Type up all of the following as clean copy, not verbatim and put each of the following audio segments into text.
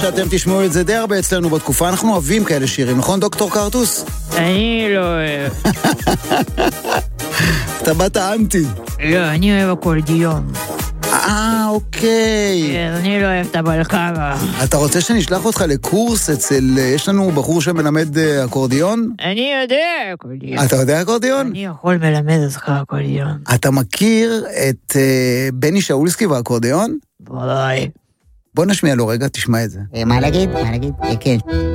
שאתם תשמעו את זה די הרבה אצלנו בתקופה, אנחנו אוהבים כאלה שירים, נכון דוקטור קרטוס? אני לא אוהב. אתה באת האנטי. לא, אני אוהב אקורדיון. אוקיי. אני לא אוהב את הבלקרה. אתה רוצה שנשלח אותך לקורס אצל, יש לנו בחור שמלמד אקורדיון? אני יודע אקורדיון. אתה יודע אקורדיון? אני יכול מלמד אותך אקורדיון. אתה מכיר את בני שאולסקי והאקורדיון? בוודאי. בוא נשמיע לו רגע, תשמע את זה. מה להגיד? כן.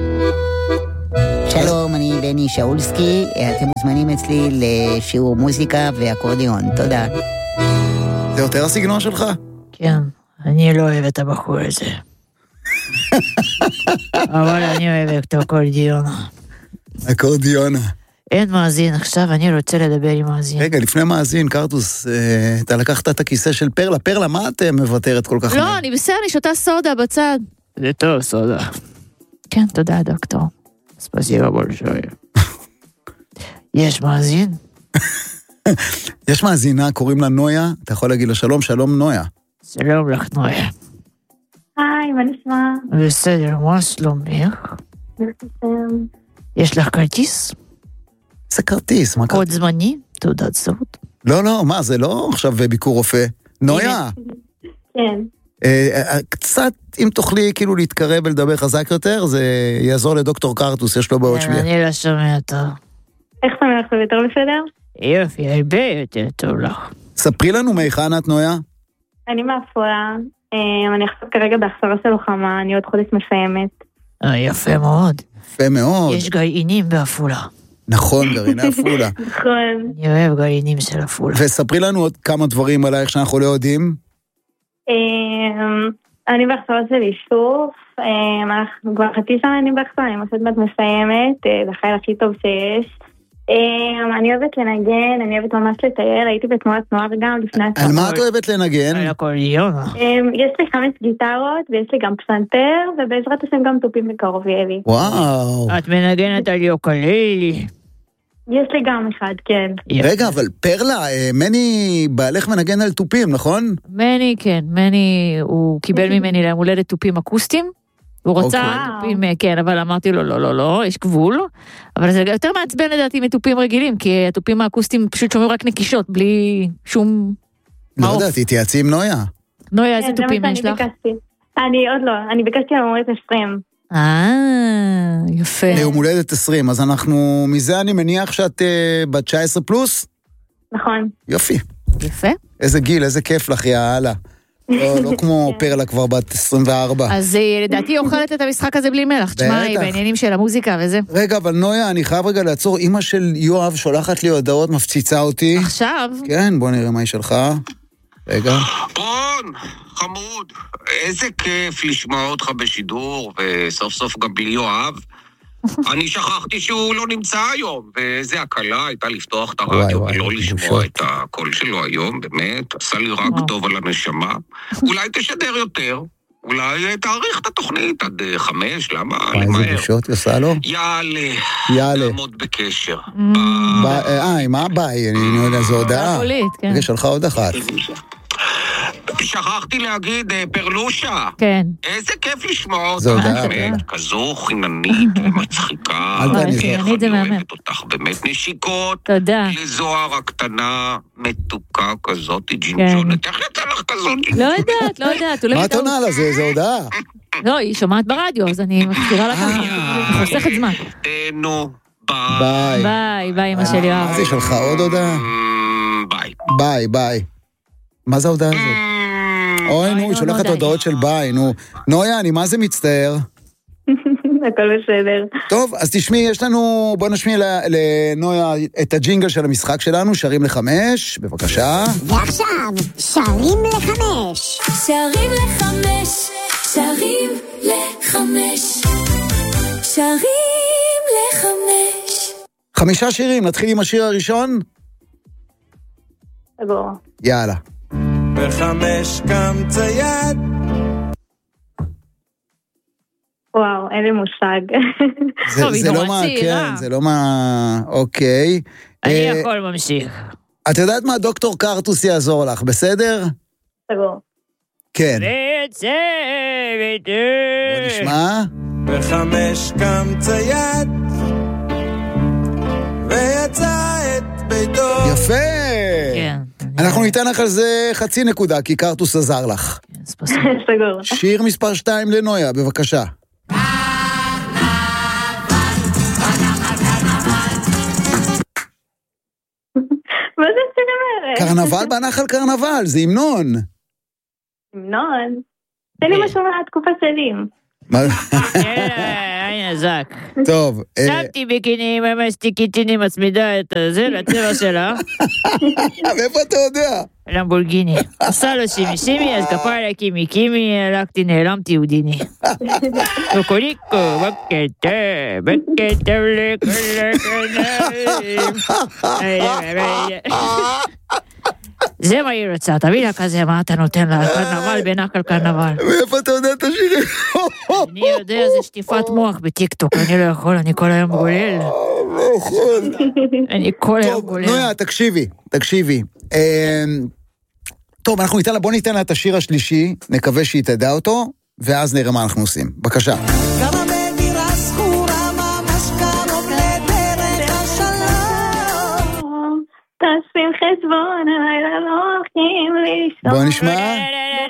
שלום, אני בני שאולסקי, אתם מוזמנים אצלי לשיעור מוזיקה ואקורדיון, תודה. זה יותר הסגנון שלך? כן, אני לא אוהב את הבחור הזה. אבל אני אוהב את אקורדיונה. אקורדיונה. אין מאזין, עכשיו אני רוצה לדבר עם מאזין. רגע, לפני מאזין, קרטוס, אתה לקחת את הכיסא של פרלה. פרלה, מה את מוותרת כל כך? לא, אני בסדר, אני שותה סודה בצד. זה טוב, סודה. כן, תודה, דוקטור. ספסיבה בולשוי. יש מאזין? יש מאזינה, קוראים לה נויה, אתה יכול להגיד לה שלום, שלום נויה. שלום לך, נויה. היי, מה נשמע? בסדר, מה שלומך? יש לך כרטיס? זה כרטיס, מה כרטיס? קוד זמני? תעודת זהות? לא, מה, זה לא עכשיו ביקור רופא. נויה. כן. קצת, אם תוכלי כאילו להתקרב ולדבר חזק יותר, זה יעזור לדוקטור קרטוס, יש לו בעוד שמיעה. אני לא שומע אותו. איך אתה מלך יותר בסדר? יופי, הרבה יותר טוב לך. ספרי לנו מהיכן את נויה. אני מעפולה, אני עכשיו כרגע בהכשרה של לוחמה, אני עוד חודש מסיימת. יפה מאוד. יפה מאוד. יש גרעינים בעפולה. נכון, גרעיני עפולה. נכון. אני אוהב גרעינים של עפולה. וספרי לנו עוד כמה דברים עלייך שאנחנו לא יודעים. אני בהכשרה של איסוף, אנחנו כבר חצי שנה אני בהכשרה, אני ממש מעט מסיימת, זה החייל הכי טוב שיש. אני אוהבת לנגן, אני אוהבת ממש לטייל, הייתי בתנועת נוער גם לפני הצבא. על מה את אוהבת לנגן? על אקורדיון. יש לי 5 גיטרות ויש לי גם פסנתר, ובעזרת השם גם תופים בקרוב יהיה לי. וואו. את מנגנת על יוקלילי. יש לי גם אחד, כן. רגע, אבל פרלה, מני בעלך מנגן על תופים, נכון? מני, כן. מני, הוא קיבל ממני ליום הולדת תופים אקוסטיים. הוא רצה תופים, כן, אבל אמרתי לו, לא, יש גבול. אבל זה יותר מעצבן לדעתי מתופים רגילים, כי התופים האקוסטיים פשוט שומעים רק נקישות, בלי שום... לא יודעת, תתייעצי עם נויה. נויה, איזה תופים יש לך? אני עוד לא, אני ביקשתי על הולדת 20. יפה. ליום הולדת 20, אז אנחנו, מזה אני מניח שאת בת 19 פלוס? נכון. יופי. יפה. איזה גיל, איזה כיף לך, יאללה. לא כמו פרלה כבר בת 24. אז לדעתי היא אוכלת את המשחק הזה בלי מלח. תשמע, היא בעניינים של המוזיקה וזה. רגע, אבל נויה, אני חייב רגע לעצור. אמא של יואב שולחת לי הודעות, מפציצה אותי. עכשיו? כן, בוא נראה מה היא שלחה. רגע. רון, חמוד, איזה כיף לשמוע אותך בשידור, וסוף סוף גם בלי יואב. אני שכחתי שהוא לא נמצא היום, ואיזה הקלה הייתה לפתוח את הרדיו ולא לשמוע את הקול שלו היום, באמת, עשה לי רק טוב על הנשמה. אולי תשדר יותר, אולי תאריך את התוכנית עד 5, למה? איזה גישות עושה לו? יאללה, נעמוד בקשר. ביי. מה ביי? אני לא יודע, זו הודעה. רגע, שלחה עוד אחת. שכחתי להגיד, פרלושה. כן. איזה כיף לשמוע אותך. זו הודעה. כזו חיננית ומצחיקה. חיננית זה מאמן. אוהבת אותך באמת נשיקות. תודה. לזוהר הקטנה, מתוקה כזאת, ג'ינג'ונת. איך יצא לך כזאת? לא יודעת. מה את עונה לה? זה הודעה. לא, היא שומעת ברדיו, אז אני מחזירה לך. אני חוסכת זמן. נו, ביי, אמא שלי. מה זה, שלך עוד הודעה? ביי. מה זה ההודעה הזאת? אוי, נו, היא שולחת הודעות של ביי, נו. נויה, אני מה זה מצטער? הכל בסדר. טוב, אז תשמעי, יש לנו, בוא נשמיע לנויה את הג'ינגל של המשחק שלנו, שרים ל5, בבקשה. ועכשיו, שרים ל5. שרים ל5, שרים ל5, שרים ל5. 5 שירים, נתחיל עם השיר הראשון? בוא. יאללה. 5 קם צייד. וואו, אין לי מושג. זה לא מה, כן, זה לא מה, אוקיי. אני יכול ממשיך. את יודעת מה דוקטור קרטוס יעזור לך, בסדר? סגור. כן. יוצא ביתו. בוא נשמע. 5 קם צייד ויצא את ביתו. יפה. כן. אנחנו ניתן לך על זה 0.5 נקודה, כי קרטוס עזר לך. סגור. שיר מספר 2 לנויה, בבקשה. מה זה השירים האלה? קרנבל בנחל קרנבל, זה המנון. המנון? תן לי משהו מהתקופה שלי. הנה זק. טוב. שמתי ביקיני, ממסתי קיטיני, מצמידה את זה לצבע שלה. מאיפה אתה יודע? למבולגיני. עשה לו שימי, אז כפה עליה קימי, הלכתי, נעלמתי יהודיני. קוקוליקו, בקטב לכל הקנאים. זה מה היא רוצה, תביא לה כזה, מה אתה נותן לה? קרנבל בנחל קרנבל. מאיפה אתה יודע את השירים? אני יודע, זה שטיפת מוח בטיקטוק, אני לא יכול, אני כל היום גולל. לא יכול. אני כל היום גולל. נויה, תקשיבי. טוב, בוא ניתן לה את השיר השלישי, נקווה שהיא תדע אותו, ואז נראה מה אנחנו עושים. בבקשה. כמה בדירה סחורה, ממש קרוב לדרך השלום. תשים חשבון, הלילה לא הולכים לישון. בוא נשמע.